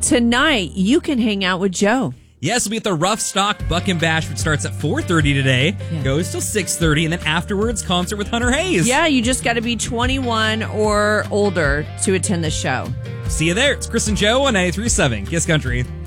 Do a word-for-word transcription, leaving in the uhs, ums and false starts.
tonight you can hang out with Joe. Yes, we'll be at the Rough Stock Buck and Bash, which starts at four thirty today, yeah. goes till six thirty, and then afterwards, concert with Hunter Hayes. Yeah, you just got to be twenty-one or older to attend the show. See you there. It's Chris and Joe on ninety-three point seven Kiss Country.